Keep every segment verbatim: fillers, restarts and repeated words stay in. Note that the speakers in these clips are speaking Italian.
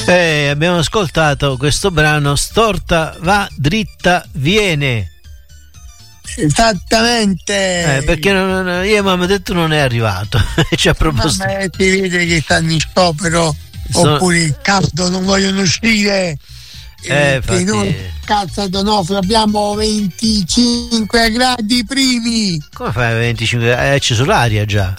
Eh, abbiamo ascoltato questo brano Storta va, dritta viene. Esattamente. Eh, perché non, non, io mi hanno detto non è arrivato. Ci ha proposto. Ma si vede che stanno in sciopero. Sono... oppure il caldo, non vogliono uscire. Eh, che noi cazzo Donofrio abbiamo venticinque gradi primi. Come fai a venticinque? Eh, c'è sull'aria già.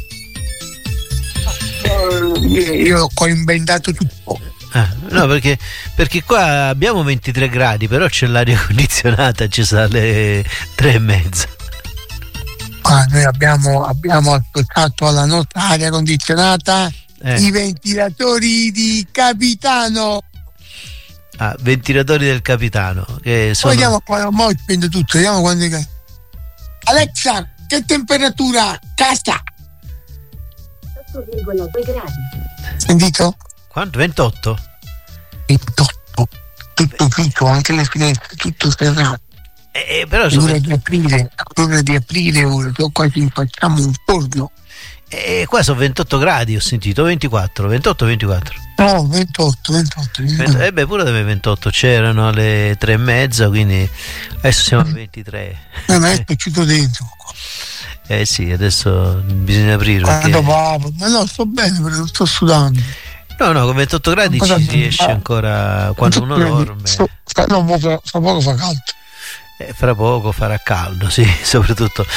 Io ho inventato tutto. Ah, no, perché, perché qua abbiamo ventitré gradi, però c'è l'aria condizionata, ci sa alle tre e mezza. Qua noi abbiamo, abbiamo ascoltato alla nostra aria condizionata eh. i ventilatori di Capitano. Ah, ventilatori del Capitano. Che sono... Poi vediamo qua, mo spendo tutto, vediamo quando è... Alexa, che temperatura? Casa! otto virgola due gradi. Sentito? Quanto? ventotto? ventotto. Tutto chiuso, anche le finestre, tutto serrato. Eh, eh, però l'ora di aprire, l'ora di aprire ora, quasi facciamo un forno. E eh, qua sono ventotto gradi, ho sentito, ventiquattro, ventotto ventiquattro. No, ventotto, ventotto. ventotto. Eh beh, pure da me ventotto, c'erano alle tre e mezza, quindi adesso siamo a ventitré. Eh, ma è chiuso dentro. Eh sì, adesso bisogna aprire. Perché... ma no, sto bene perché non sto sudando. No, no, con ventotto gradi ci si riesce ancora quando uno dorme. So, no, fra, fra poco fa caldo. Eh, fra poco farà caldo, sì, soprattutto.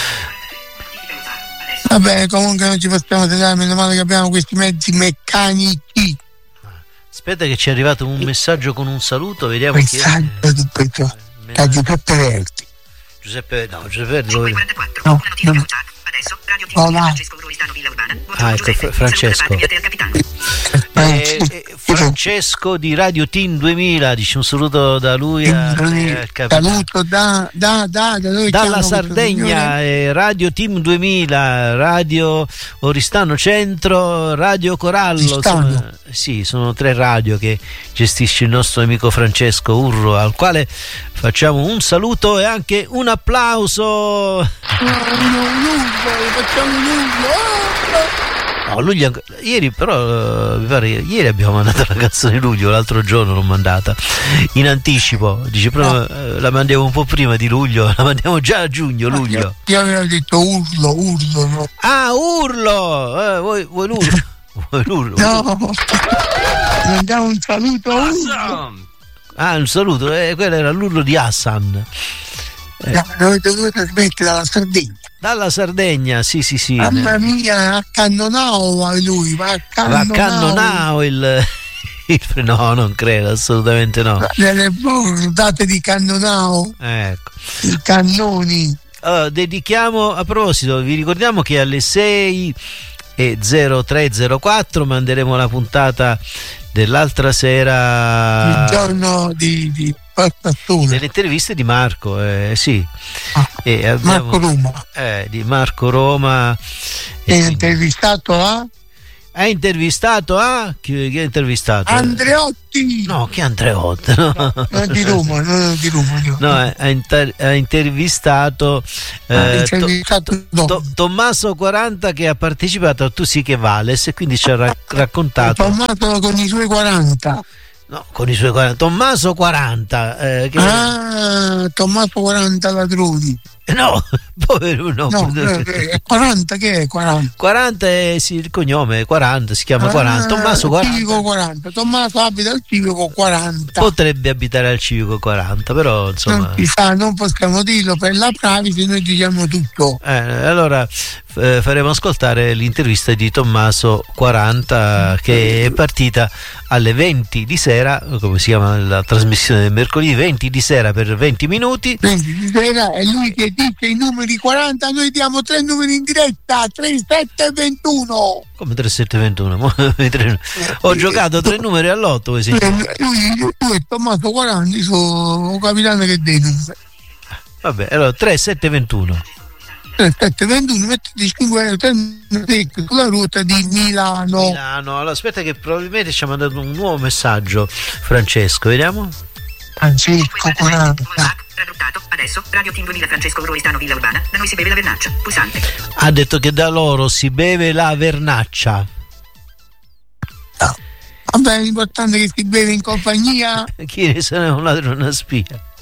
Vabbè, comunque non ci possiamo sedere, meno male che abbiamo questi mezzi meccanici. Aspetta che ci è arrivato un messaggio con un saluto, vediamo messaggio chi è. Di questo, da Giuseppe Verdi. Giuseppe, no, Giuseppe Verdi. Dove... No, no, no. Adesso Radio Team oh, no. Francesco Ruolistano Villa Urbana. Ah, ecco, Fr- Francesco. Eh, eh, Francesco di Radio Team duemila, dice un saluto da lui a, al saluto da, da, da, da noi dalla Sardegna, eh, Radio Team duemila, Radio Oristano Centro, Radio Corallo, insomma, sì, sono tre radio che gestisce il nostro amico Francesco Urro, al quale facciamo un saluto e anche un applauso. Oh, no, no, facciamo un urlo. No, Luglio, ieri però mi pare ieri abbiamo mandato la canzone Luglio, l'altro giorno l'ho mandata in anticipo, dice però eh, la mandiamo un po' prima di luglio, la mandiamo già a giugno, luglio. Io, io avevo detto urlo, urlo, no? Ah, urlo! Eh, vuoi, vuoi l'urlo? Vuoi l'urlo? No, mandiamo un saluto a urlo. Ah, un saluto, eh, quello era l'urlo di Hassan. Eh. No, noi dovevo trasmettere dalla Sardegna. Dalla Sardegna, sì, sì, sì. Mamma mia, a Cannonau lui, va a Cannonau. Va a Cannonau il, il... No, non credo, assolutamente no. Nelle bordate di Cannonau. Ecco. I cannoni. Allora, dedichiamo, a proposito, vi ricordiamo che alle sei e zero tre zero quattro manderemo la puntata dell'altra sera. Il giorno di... di... delle interviste di Marco, eh, sì. Ah, e abbiamo, Marco Roma. Eh, di Marco Roma. E quindi, intervistato a? Ha intervistato a? Chi, chi ha intervistato? Andreotti! No, chi Andreotti? No, no, non di Roma, non di Roma. Io. No, ha, inter, ha intervistato, eh, ha intervistato to, no. to, Tommaso quaranta che ha partecipato a Tu sì che vales e quindi ci ha ra- raccontato. Tommaso con i suoi quaranta. No, con i suoi quaranta. Tommaso quaranta. Eh, che... Ah, Tommaso quaranta ladroni. No, povero no. No, eh, quaranta che è quaranta? quaranta è sì, il cognome è quaranta, si chiama ah, quaranta. Tommaso quaranta. Civico quaranta. Tommaso abita al civico quaranta. Potrebbe abitare al civico quaranta, però insomma. Non si sa, non possiamo dirlo per la privacy, noi diciamo tutto. Eh, allora eh, faremo ascoltare l'intervista di Tommaso quaranta che è partita alle venti di sera, come si chiama la trasmissione del mercoledì, venti di sera per venti minuti. venti di sera è lui che dice i numeri quaranta, noi diamo tre numeri in diretta, tre, sette e ventuno. Come tre, sette e ventuno? Ho giocato tre numeri all'otto. Lui, lui, lui è Tommaso quaranta, io sono un capitano che dei numeri. Vabbè, allora tre, sette e ventuno. tre, sette e ventuno, mettiti cinque euro sulla ruota di Milano. Milano, allora aspetta che probabilmente ci ha mandato un nuovo messaggio Francesco, vediamo. Francesco quaranta. Adesso Radio Team duemila Francesco Ruolistano Villa Urbana, da noi si beve la vernaccia, pulsante. Ha detto che da loro si beve la vernaccia. No. Vabbè, l'importante è che si beve in compagnia. Chi ne sa, un ladro, una spia.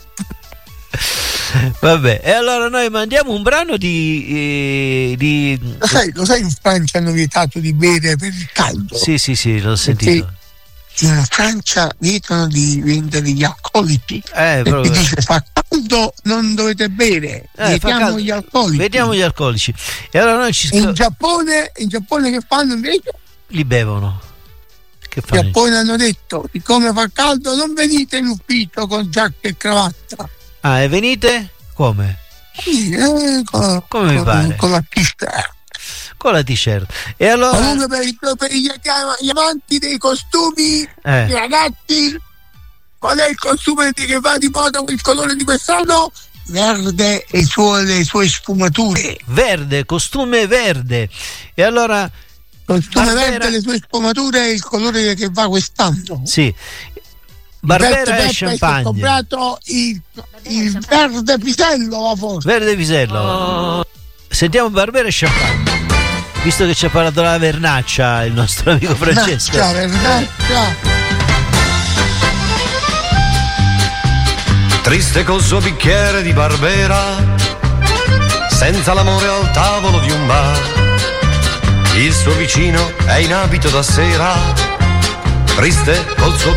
Vabbè, e allora noi mandiamo un brano di, eh, di... Lo sai, lo sai in Francia hanno vietato di bere per il caldo? Sì, sì, sì, l'ho sentito. In Francia vietano di vendere gli alcolici, eh, perché proprio. dice fa caldo, non dovete bere, Eh, vietiamo gli alcolici. Vediamo gli alcolici. E allora noi ci in Giappone, in Giappone che fanno invece? Li bevono. Che In fanno? Giappone hanno detto, siccome fa caldo non venite in ufficio con giacca e cravatta. Ah, e venite? Come? Sì, eh, con, Come mi con, pare? con la t-shirt. Con la t-shirt. E allora... Comunque per, i- per gli, gli amanti dei costumi, Eh. i ragazzi, qual è il costume di- che va di moda con il colore di quest'anno? Verde e i suoi- le sue sfumature. Verde, costume verde. E allora... Costume Barbera- verde, le sue sfumature e il colore che va quest'anno. Sì. Barbera Verde e Peppe si è champagne. comprato il, il verde pisello, va forse. Verde pisello. Oh. Sentiamo Barbera e champagne. Visto che ci ha parlato la vernaccia il nostro amico Francesco. Vernaccia, vernaccia. Triste col suo bicchiere di Barbera, senza l'amore al tavolo di un bar. Il suo vicino è in abito da sera, triste col suo